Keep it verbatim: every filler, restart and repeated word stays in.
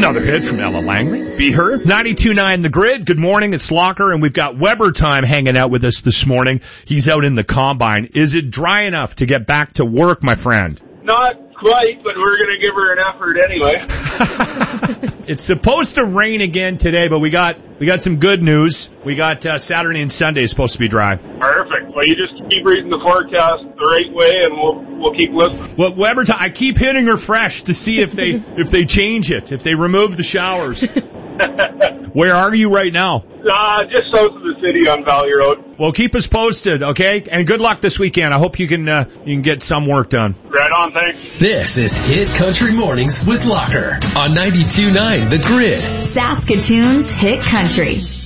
Another hit from Ella Langley. Be her. ninety-two point nine The Grid. Good morning. It's Locker, and we've got Weber Time hanging out with us this morning. He's out in the combine. Is it dry enough to get back to work, my friend? Not quite, but we're going to give her an effort anyway. It's supposed to rain again today, but we got we got some good news. We got uh, Saturday and Sunday is supposed to be dry. Perfect. Well, you just keep reading the forecast the right way, and we'll we'll keep listening. Well, Weber, I keep hitting refresh to see if they if they change it, if they remove the showers. Where are you right now? Uh, just south of the city on Valley Road. Well, keep us posted, okay? And good luck this weekend. I hope you can uh, you can get some work done. Right on, thanks. This is Hit Country Mornings with Locker on ninety-two point nine The Grid. Saskatoon's Hit Country.